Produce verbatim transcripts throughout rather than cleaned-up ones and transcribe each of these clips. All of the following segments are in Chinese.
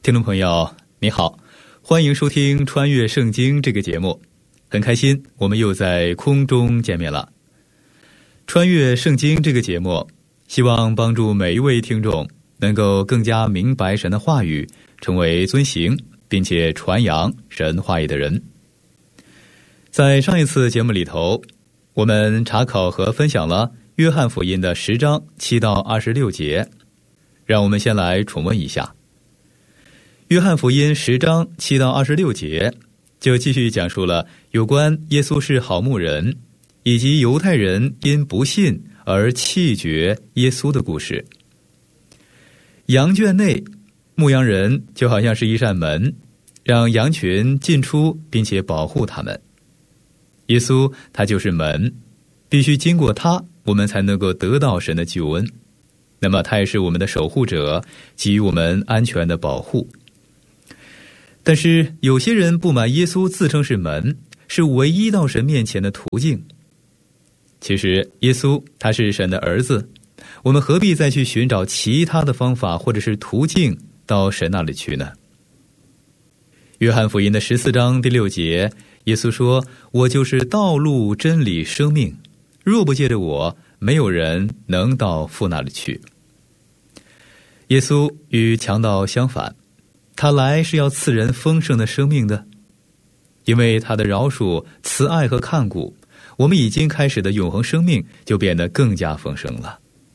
听众朋友你好，欢迎收听穿越圣经这个节目，很开心我们又在空中见面了。穿越圣经这个节目希望帮助每一位听众能够更加明白神的话语，成为遵行并且传扬神话语的人。在上一次节目里头，我们查考和分享了约翰福音的十章七到二十六节，让我们先来重温一下。约翰福音十章七到二十六节就继续讲述了有关耶稣是好牧人，以及犹太人因不信而弃绝耶稣的故事。羊圈内，牧羊人就好像是一扇门，让羊群进出并且保护他们。耶稣他就是门，必须经过他，我们才能够得到神的救恩。那么他也是我们的守护者，给予我们安全的保护。但是有些人不满耶稣自称是门，是唯一到神面前的途径。其实耶稣他是神的儿子，我们何必再去寻找其他的方法或者是途径到神那里去呢？约翰福音的十四章第六节，耶稣说：我就是道路真理生命，若不借着我，没有人能到父那里去。耶稣与强盗相反，他来是要赐人丰盛的生命的。因为他的饶恕、慈爱和看顾，我们已经开始的永恒生命就变得更加丰盛了。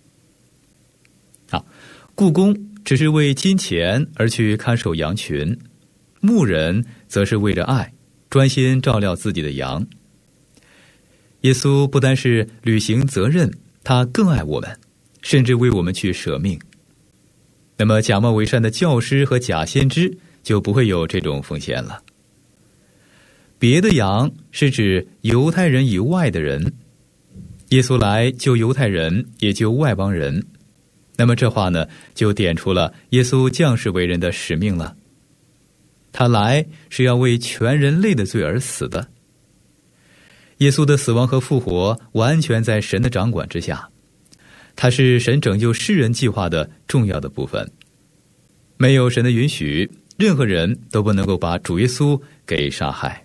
好，雇工只是为金钱而去看守羊群，牧人则是为着爱，专心照料自己的羊。耶稣不单是履行责任，他更爱我们，甚至为我们去舍命。那么假冒为善的教师和假先知就不会有这种风险了。别的羊是指犹太人以外的人，耶稣来救犹太人，也救外邦人。那么这话呢，就点出了耶稣降世为人的使命了。他来是要为全人类的罪而死的。耶稣的死亡和复活完全在神的掌管之下，它是神拯救世人计划的重要的部分。没有神的允许，任何人都不能够把主耶稣给杀害。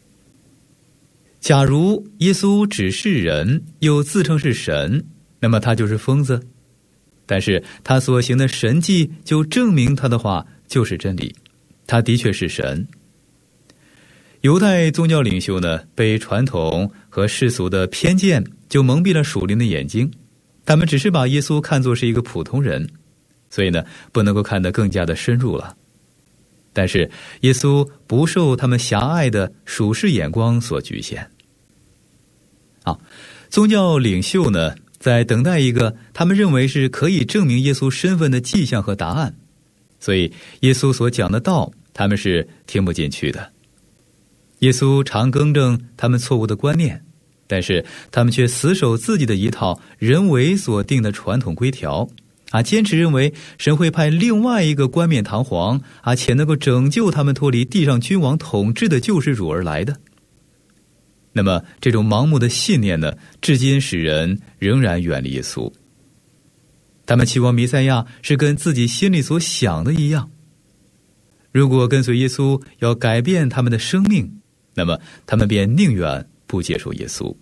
假如耶稣只是人，又自称是神，那么他就是疯子。但是他所行的神迹就证明他的话就是真理，他的确是神。犹太宗教领袖呢，被传统和世俗的偏见就蒙蔽了属灵的眼睛，他们只是把耶稣看作是一个普通人，所以呢，不能够看得更加的深入了。但是耶稣不受他们狭隘的属世眼光所局限。啊，宗教领袖呢，在等待一个他们认为是可以证明耶稣身份的迹象和答案，所以耶稣所讲的道，他们是听不进去的。耶稣常更正他们错误的观念，但是他们却死守自己的一套人为所定的传统规条，啊，坚持认为神会派另外一个冠冕堂皇啊，且能够拯救他们脱离地上君王统治的救世主而来的。那么这种盲目的信念呢，至今使人仍然远离耶稣。他们期望弥赛亚是跟自己心里所想的一样。如果跟随耶稣要改变他们的生命，那么他们便宁愿不接受耶稣。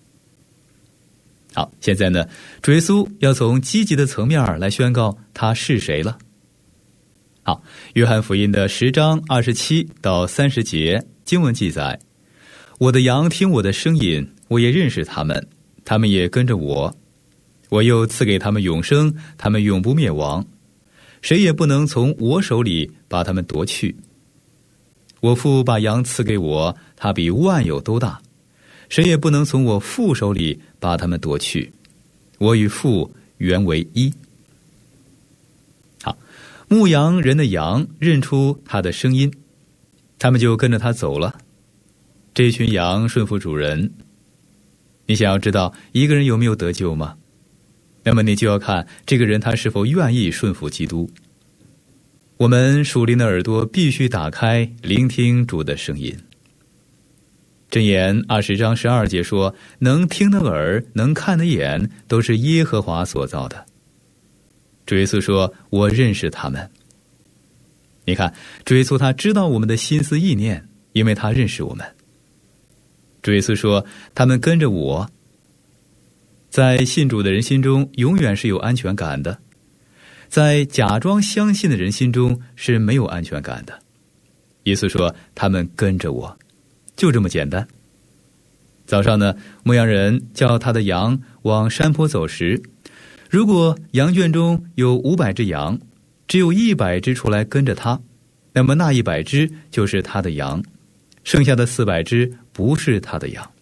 好，现在呢，主耶稣要从积极的层面来宣告他是谁了。好，约翰福音的十章二十七到三十节经文记载：我的羊听我的声音，我也认识他们，他们也跟着我。我又赐给他们永生，他们永不灭亡，谁也不能从我手里把他们夺去。我父把羊赐给我，他比万有都大，谁也不能从我父手里把他们夺去。我与父原为一。好，牧羊人的羊认出他的声音，他们就跟着他走了。这群羊顺服主人。你想要知道一个人有没有得救吗？那么你就要看这个人他是否愿意顺服基督。我们属灵的耳朵必须打开，聆听主的声音。箴言二十章十二节说，能听的耳，能看的眼，都是耶和华所造的。主耶稣说，我认识他们。 你看，主耶稣他知道我们的心思意念，因为他认识我们。主耶稣说，他们跟着我。在信主的人心中永远是有安全感的，在假装相信的人心中是没有安全感的。耶稣说，他们跟着我，就这么简单。早上呢，牧羊人叫他的羊往山坡走时，如果羊圈中有五百只羊，只有一百只出来跟着他，那么那一百只就是他的羊，剩下的四百只不是他的羊。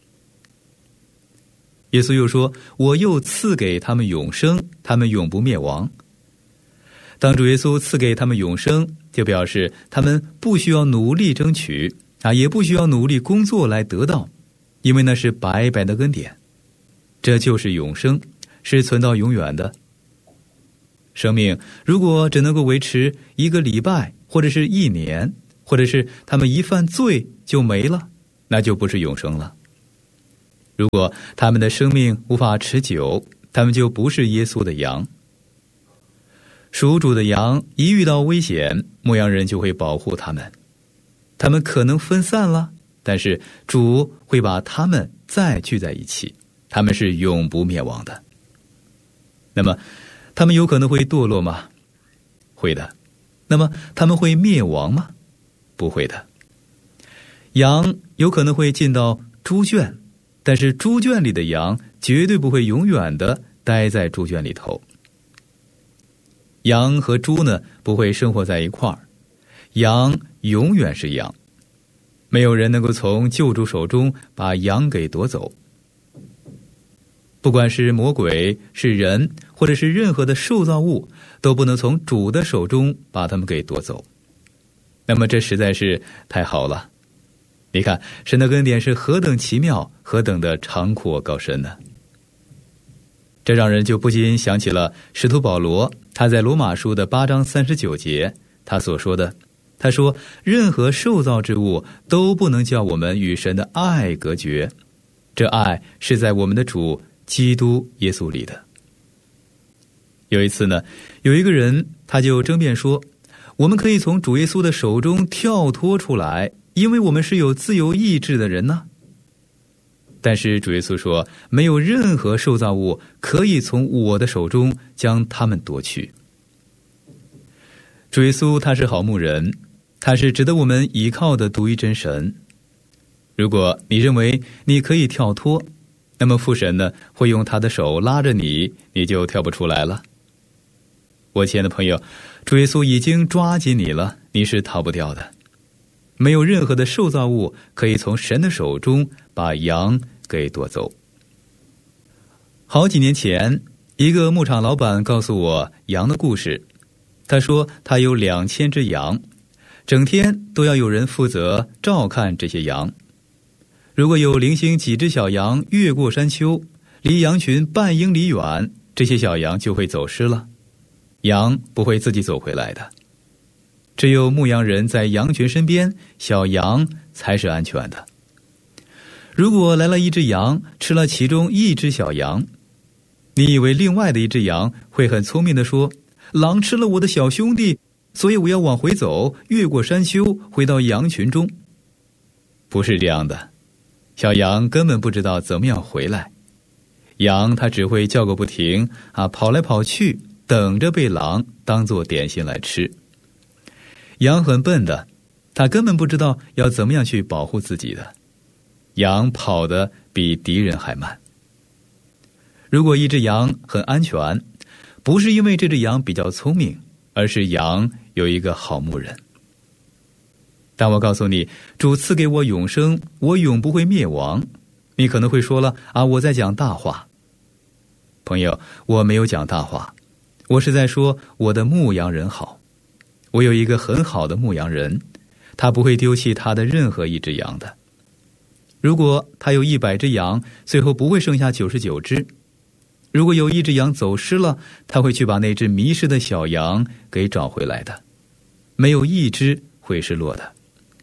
耶稣又说，我又赐给他们永生，他们永不灭亡。当主耶稣赐给他们永生，就表示他们不需要努力争取啊，也不需要努力工作来得到，因为那是白白的恩典。这就是永生，是存到永远的。生命如果只能够维持一个礼拜，或者是一年，或者是他们一犯罪就没了，那就不是永生了。如果他们的生命无法持久，他们就不是耶稣的羊。属主的羊一遇到危险，牧羊人就会保护他们。他们可能分散了，但是主会把他们再聚在一起，他们是永不灭亡的。那么他们有可能会堕落吗？会的。那么他们会灭亡吗？不会的。羊有可能会进到猪圈，但是猪圈里的羊绝对不会永远的待在猪圈里头。羊和猪呢，不会生活在一块儿，羊永远是羊，没有人能够从救主手中把羊给夺走。不管是魔鬼，是人，或者是任何的受造物，都不能从主的手中把他们给夺走。那么这实在是太好了。你看，神的恩典是何等奇妙，何等的长阔高深呢？这让人就不禁想起了使徒保罗，他在罗马书的八章三十九节他所说的，他说，任何受造之物都不能叫我们与神的爱隔绝，这爱是在我们的主基督耶稣里的。有一次呢，有一个人他就争辩说，我们可以从主耶稣的手中跳脱出来，因为我们是有自由意志的人呢。但是主耶稣说，没有任何受造物可以从我的手中将他们夺去。主耶稣他是好牧人，他是值得我们倚靠的独一真神。如果你认为你可以跳脱，那么父神呢，会用他的手拉着你，你就跳不出来了。我亲爱的朋友，主耶稣已经抓紧你了，你是逃不掉的。没有任何的受造物可以从神的手中把羊给夺走。好几年前，一个牧场老板告诉我羊的故事。他说他有两千只羊，整天都要有人负责照看这些羊。如果有零星几只小羊越过山丘，离羊群半英里远，这些小羊就会走失了，羊不会自己走回来的。只有牧羊人在羊群身边，小羊才是安全的。如果来了一只羊，吃了其中一只小羊，你以为另外的一只羊会很聪明地说，狼吃了我的小兄弟，所以我要往回走，越过山丘，回到羊群中。不是这样的，小羊根本不知道怎么样回来，羊它只会叫个不停啊，跑来跑去，等着被狼当作点心来吃。羊很笨的，它根本不知道要怎么样去保护自己的。羊跑得比敌人还慢。如果一只羊很安全，不是因为这只羊比较聪明，而是羊有一个好牧人。当我告诉你，主赐给我永生，我永不会灭亡，你可能会说了啊，我在讲大话。朋友，我没有讲大话，我是在说我的牧羊人好。我有一个很好的牧羊人，他不会丢弃他的任何一只羊的。如果他有一百只羊，最后不会剩下九十九只。如果有一只羊走失了，他会去把那只迷失的小羊给找回来的，没有一只会失落的。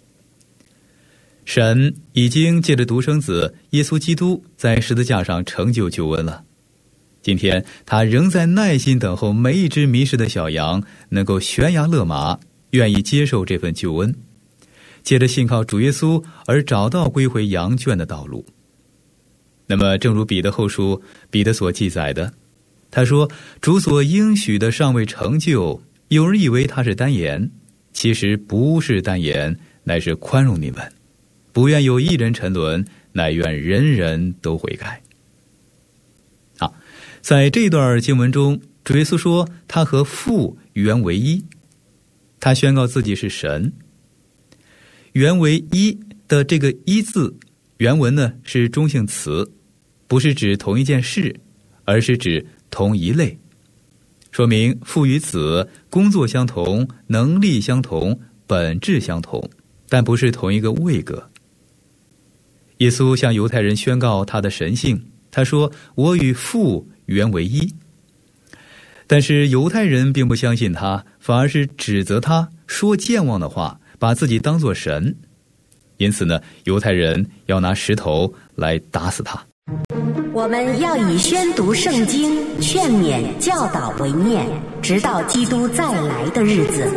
神已经借着独生子耶稣基督在十字架上成就救恩了。今天他仍在耐心等候每一只迷失的小羊能够悬崖勒马， 愿意接受这份救恩，借着信靠主耶稣而找到归回羊圈的道路。那么正如彼得后书彼得所记载的，他说，主所应许的尚未成就，有人以为他是单言，其实不是单言，乃是宽容你们，不愿有一人沉沦，乃愿人人都悔改。好，在这段经文中，主耶稣说他和父原为一，他宣告自己是神。原为一的这个一字，原文呢是中性词，不是指同一件事，而是指同一类，说明父与子工作相同，能力相同，本质相同，但不是同一个位格。耶稣向犹太人宣告他的神性，他说，我与父原为一。但是犹太人并不相信他，反而是指责他，说健忘的话，把自己当作神。因此呢，犹太人要拿石头来打死他。 我们要以宣读圣经、劝勉、教导为念，直到基督再来的日子。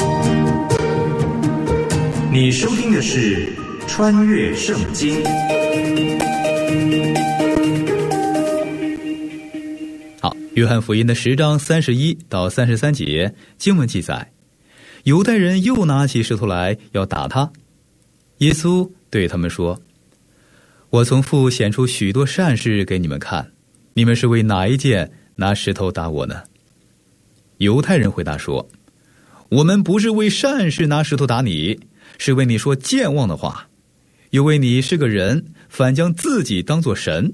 你收听的是穿越圣经。 好，约翰福音的十章三十一到三十三节经文记载，犹太人又拿起石头来要打他。耶稣对他们说，我从父显出许多善事给你们看，你们是为哪一件拿石头打我呢？犹太人回答说，我们不是为善事拿石头打你，是为你说健忘的话，又为你是个人，反将自己当作神。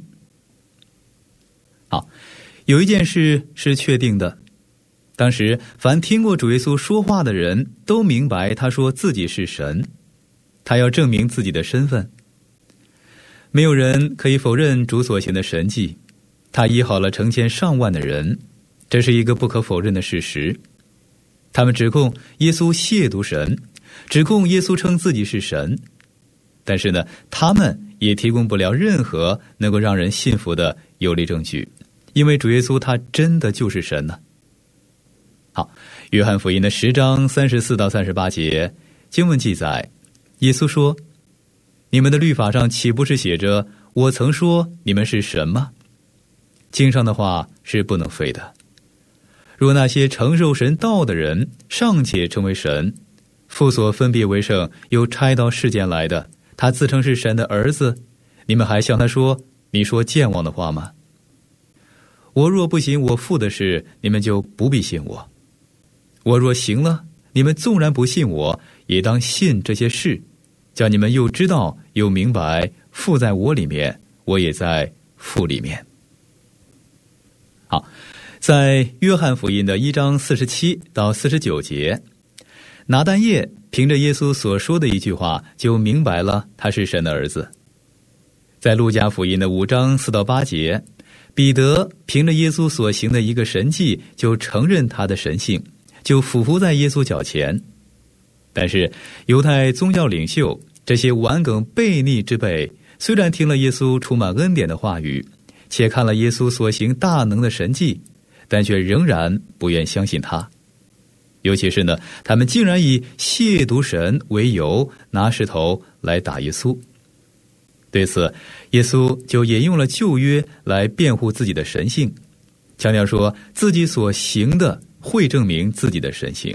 好，有一件事是确定的，当时凡听过主耶稣说话的人都明白他说自己是神，他要证明自己的身份。没有人可以否认主所行的神迹，他医好了成千上万的人，这是一个不可否认的事实。他们指控耶稣亵渎神，指控耶稣称自己是神，但是呢，他们也提供不了任何能够让人信服的有力证据，因为主耶稣他真的就是神呢。好，约翰福音的十章三十四到三十八节经文记载，耶稣说，你们的律法上岂不是写着，我曾说你们是神吗？经上的话是不能废的。若那些承受神道的人尚且成为神，父所分别为圣又差到世间来的，他自称是神的儿子，你们还向他说，你说健忘的话吗？我若不行我父的事，你们就不必信我。我若行了，你们纵然不信我，也当信这些事，叫你们又知道又明白，父在我里面，我也在父里面。好，在约翰福音的一章四十七到四十九节，拿但业凭着耶稣所说的一句话就明白了他是神的儿子。在路加福音的五章四到八节，彼得凭着耶稣所行的一个神迹就承认他的神性，就俯伏在耶稣脚前。但是犹太宗教领袖这些顽梗悖逆之辈，虽然听了耶稣充满恩典的话语，且看了耶稣所行大能的神迹，但却仍然不愿相信他。尤其是呢，他们竟然以亵渎神为由，拿石头来打耶稣。对此，耶稣就引用了旧约来辩护自己的神性，强调说自己所行的会证明自己的神性。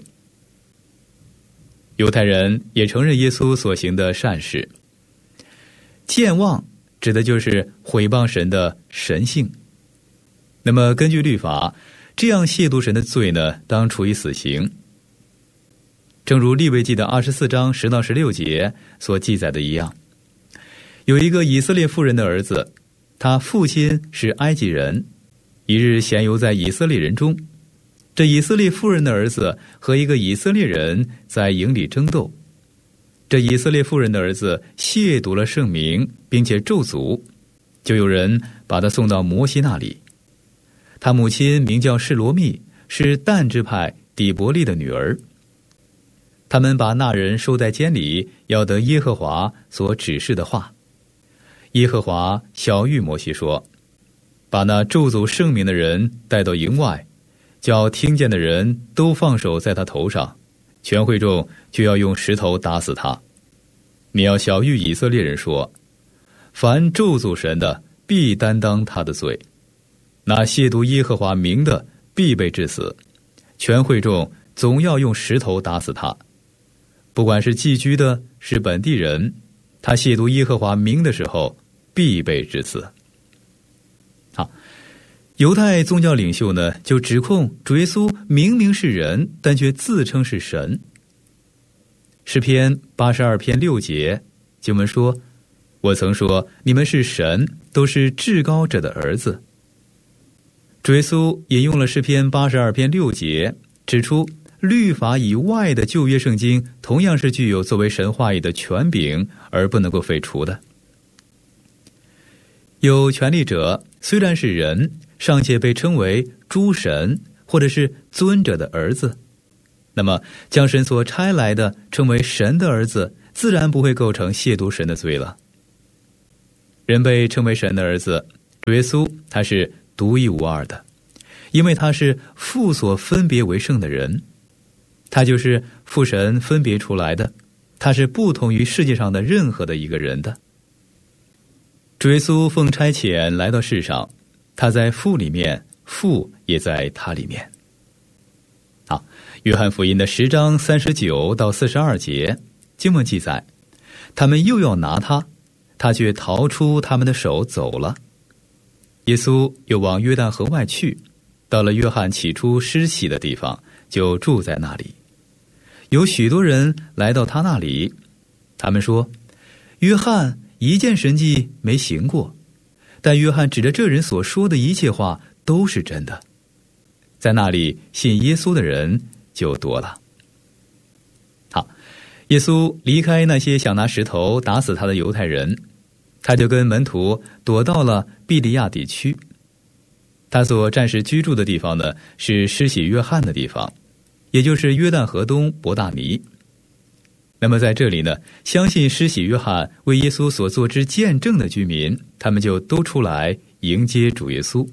犹太人也承认耶稣所行的善事。健忘指的就是毁谤神的神性。那么根据律法，这样亵渎神的罪呢，当处以死刑。正如利未记的二十四章十到十六节所记载的一样，有一个以色列妇人的儿子，他父亲是埃及人，一日闲游在以色列人中，这以色列妇人的儿子和一个以色列人在营里争斗，这以色列妇人的儿子亵渎了圣名，并且咒诅，就有人把他送到摩西那里。他母亲名叫示罗密，是但支派底伯利的女儿。他们把那人收在监里，要得耶和华所指示的话。耶和华晓谕摩西说，把那咒诅圣名的人带到营外，叫听见的人都放手在他头上， 全会众就要用石头打死他。你要晓谕以色列人说，凡咒诅神的，必担当他的罪；那亵渎耶和华名的，必被治死。全会众总要用石头打死他。不管是寄居的，是本地人，他亵渎耶和华名的时候，必被治死。好，犹太宗教领袖呢，就指控主耶稣明明是人，但却自称是神。诗篇八十二篇六节经文说，我曾说你们是神，都是至高者的儿子。主耶稣引用了诗篇八十二篇六节，指出律法以外的旧约圣经同样是具有作为神话语的权柄，而不能够废除的。有权力者虽然是人，尚且被称为诸神或者是尊者的儿子，那么将神所差来的称为神的儿子，自然不会构成亵渎神的罪了。人被称为神的儿子，主耶稣他是独一无二的，因为他是父所分别为圣的人，他就是父神分别出来的，他是不同于世界上的任何的一个人的。主耶稣奉差遣来到世上，他在父里面，父也在他里面。好，约翰福音的十章三十九到四十二节经文记载，他们又要拿他，他却逃出他们的手走了。耶稣又往约旦河外去，到了约翰起初施洗的地方，就住在那里。有许多人来到他那里，他们说，约翰一件神迹没行过，但约翰指着这人所说的一切话都是真的。在那里信耶稣的人就多了。好，耶稣离开那些想拿石头打死他的犹太人，他就跟门徒躲到了庇利亚地区。他所暂时居住的地方呢，是施洗约翰的地方，也就是约旦河东伯大尼。那么在这里呢，相信施洗约翰为耶稣所做之见证的居民，他们就都出来迎接主耶稣。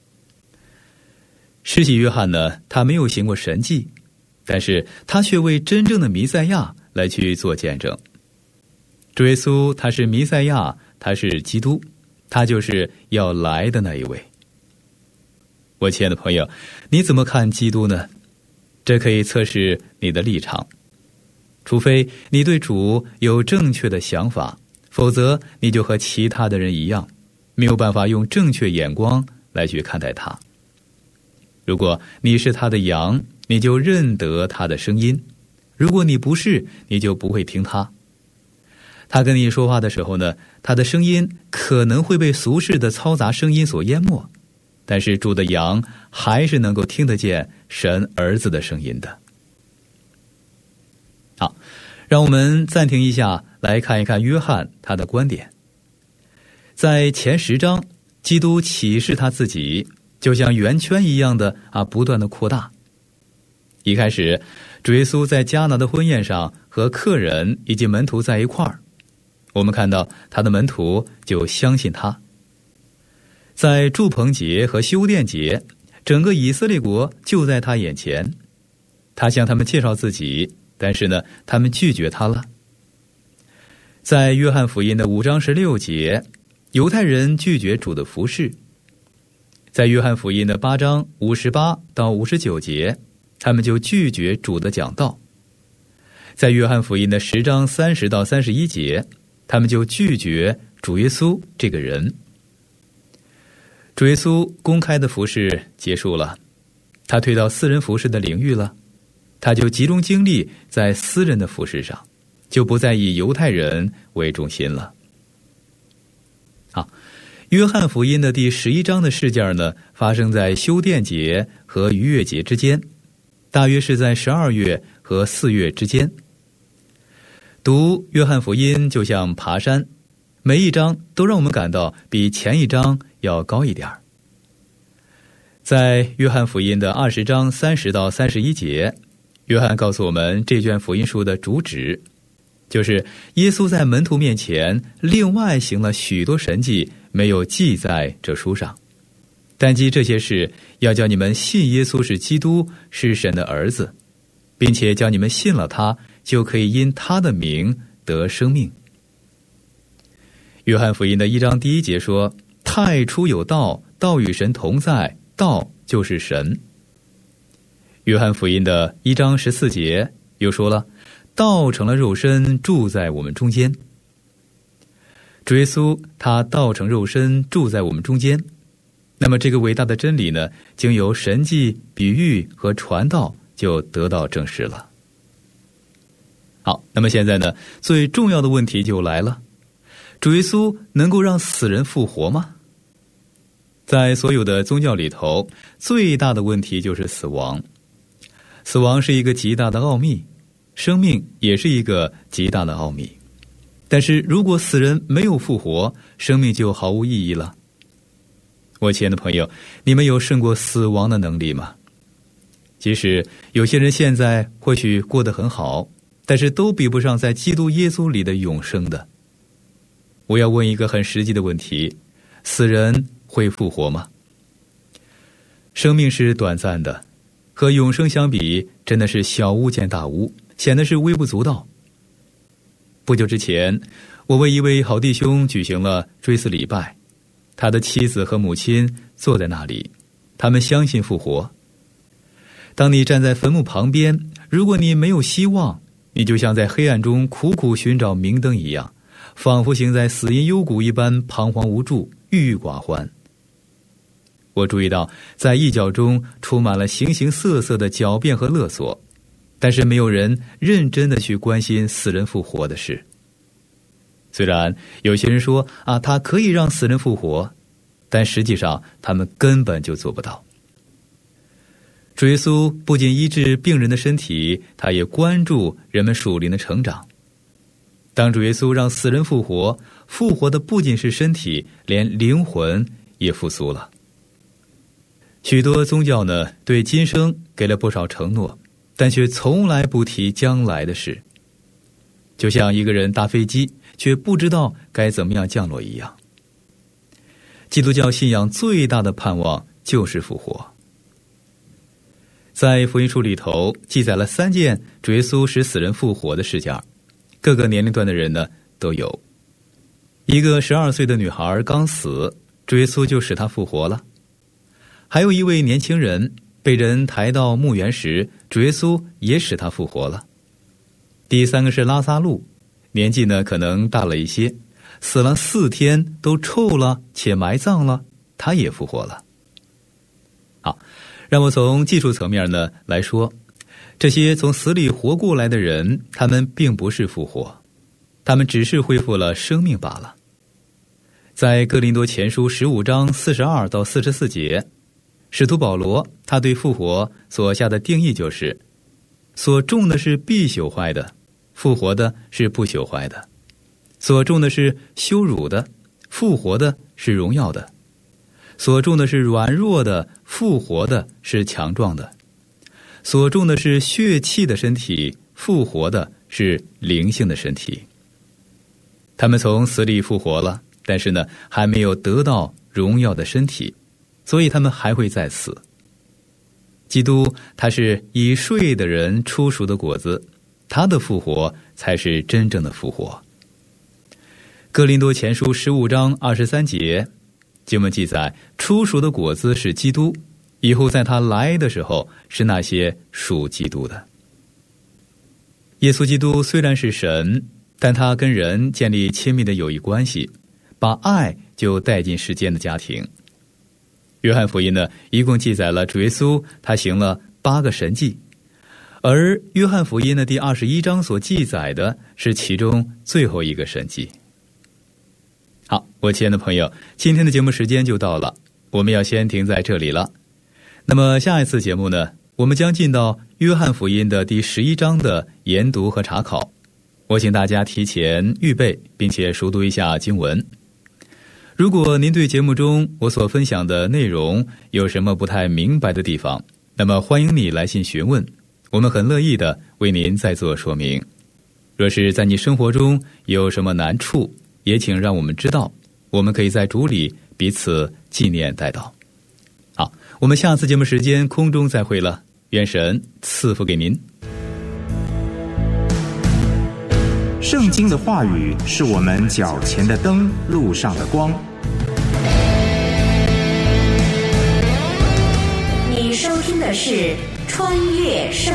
施洗约翰呢，他没有行过神迹，但是他却为真正的弥赛亚来去做见证。主耶稣他是弥赛亚，他是基督，他就是要来的那一位。我亲爱的朋友，你怎么看基督呢？这可以测试你的立场。除非你对主有正确的想法，否则你就和其他的人一样，没有办法用正确眼光来去看待他。如果你是他的羊，你就认得他的声音；如果你不是，你就不会听他。他跟你说话的时候呢，他的声音可能会被俗世的嘈杂声音所淹没，但是主的羊还是能够听得见神儿子的声音的。好，让我们暂停一下，来看一看约翰他的观点。在前十章，基督启示他自己，就像圆圈一样的啊，不断的扩大。一开始，主耶稣在迦拿的婚宴上和客人以及门徒在一块儿，我们看到他的门徒就相信他。在住棚节和修殿节，整个以色列国就在他眼前，他向他们介绍自己，但是呢，他们拒绝他了。在约翰福音的五章十六节，犹太人拒绝主的服事。在约翰福音的八章五十八到五十九节，他们就拒绝主的讲道。在约翰福音的十章三十到三十一节，他们就拒绝主耶稣这个人。主耶稣公开的服事结束了，他退到私人服事的领域了，他就集中精力在私人的服事上，就不再以犹太人为中心了。好，约翰福音的第十一章的事件呢，发生在修殿节和逾越节之间，大约是在十二月和四月之间。读约翰福音就像爬山，每一章都让我们感到比前一章要高一点。在约翰福音的二十章三十到三十一节，约翰告诉我们这卷福音书的主旨，就是耶稣在门徒面前另外行了许多神迹，没有记在这书上，但记这些事，要叫你们信耶稣是基督，是神的儿子。 并且叫你们信了他，就可以因他的名得生命。约翰福音的一章第一节说，太初有道，道与神同在，道就是神。约翰福音的一章十四节又说了，道成了肉身，住在我们中间。主耶稣他道成肉身，住在我们中间，那么这个伟大的真理呢，经由神迹、比喻和传道就得到证实了。好，那么现在呢，最重要的问题就来了，主耶稣能够让死人复活吗？在所有的宗教里头，最大的问题就是死亡。死亡是一个极大的奥秘，生命也是一个极大的奥秘。但是如果死人没有复活，生命就毫无意义了。我亲爱的朋友，你们有胜过死亡的能力吗？即使有些人现在或许过得很好，但是都比不上在基督耶稣里的永生的。我要问一个很实际的问题，死人会复活吗？生命是短暂的，和永生相比，真的是小巫见大巫，显得是微不足道。不久之前，我为一位好弟兄举行了追思礼拜，他的妻子和母亲坐在那里，他们相信复活。当你站在坟墓旁边，如果你没有希望，你就像在黑暗中苦苦寻找明灯一样，仿佛行在死荫幽谷一般彷徨无助，郁郁寡欢。我注意到在异教中充满了形形色色的狡辩和勒索，但是没有人认真的去关心死人复活的事。虽然有些人说啊，他可以让死人复活，但实际上他们根本就做不到。主耶稣不仅医治病人的身体，他也关注人们属灵的成长。当主耶稣让死人复活，复活的不仅是身体，连灵魂也复苏了。许多宗教呢，对今生给了不少承诺，但却从来不提将来的事。就像一个人搭飞机，却不知道该怎么样降落一样。基督教信仰最大的盼望就是复活。在福音书里头记载了三件主耶稣使死人复活的事件，各个年龄段的人呢都有。一个十二岁的女孩刚死，主耶稣就使她复活了。还有一位年轻人被人抬到墓园时，主耶稣也使他复活了。第三个是拉撒路，年纪呢可能大了一些，死了四天都臭了且埋葬了，他也复活了。好，让我从技术层面呢来说，这些从死里活过来的人，他们并不是复活，他们只是恢复了生命罢了。在哥林多前书十五章四十二到四十四节，使徒保罗他对复活所下的定义就是：所种的是必朽坏的，复活的是不朽坏的；所种的是羞辱的，复活的是荣耀的；所种的是软弱的，复活的是强壮的；所种的是血气的身体，复活的是灵性的身体。他们从死里复活了，但是呢，还没有得到荣耀的身体，所以他们还会再死。基督他是已睡的人出熟的果子，他的复活才是真正的复活。哥林多前书十五章二十三节经文记载，出熟的果子是基督，以后在他来的时候是那些属基督的。耶稣基督虽然是神，但他跟人建立亲密的友谊关系，把爱就带进世间的家庭。约翰福音呢，一共记载了主耶稣他行了八个神迹，而约翰福音的第二十一章所记载的是其中最后一个神迹。好，我亲爱的朋友，今天的节目时间就到了，我们要先停在这里了。那么下一次节目呢，我们将进到约翰福音的第十一章的研读和查考。我请大家提前预备，并且熟读一下经文。如果您对节目中我所分享的内容有什么不太明白的地方，那么欢迎你来信询问，我们很乐意的为您再做说明。若是在你生活中有什么难处，也请让我们知道，我们可以在主里彼此纪念代祷。好，我们下次节目时间空中再会了，愿神赐福给您。 圣经的话语是我们脚前的灯，路上的光。 你收听的是《穿越圣